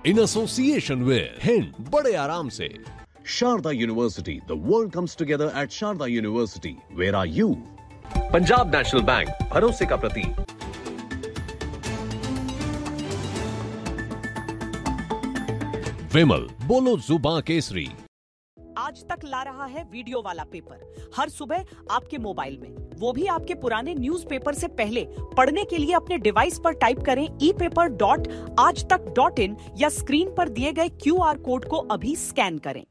in association with Hind, बड़े आराम से। Sharda University, the world comes together at Sharda University. Where are you? Punjab national bank, भरोसे का प्रतीक। विमल, बोलो जुबान केसरी। आज तक ला रहा है वीडियो वाला पेपर हर सुबह आपके मोबाइल में, वो भी आपके पुराने न्यूज़पेपर से पहले। पढ़ने के लिए अपने डिवाइस पर टाइप करें epaper.ajtak.in या स्क्रीन पर दिए गए QR कोड को अभी स्कैन करें।